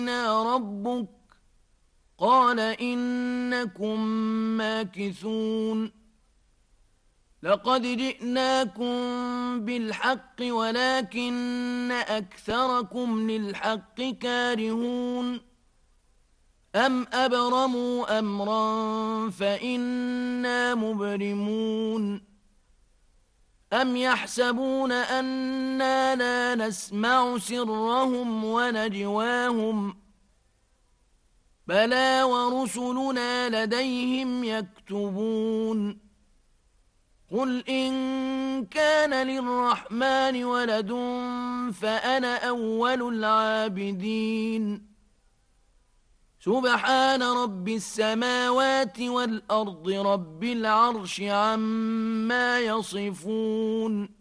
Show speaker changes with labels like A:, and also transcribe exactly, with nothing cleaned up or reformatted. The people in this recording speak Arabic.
A: أنا ربك قال إنكم ماكثون لقد جئناكم بالحق ولكن أكثركم للحق كارهون أم أبرموا أمرا فإنا مبرمون أم يحسبون أنا لا نسمع سرهم ونجواهم بلى ورسلنا لديهم يكتبون قل إن كان للرحمن ولد فأنا أول العابدين سبحان رب السماوات والأرض رب العرش عما يصفون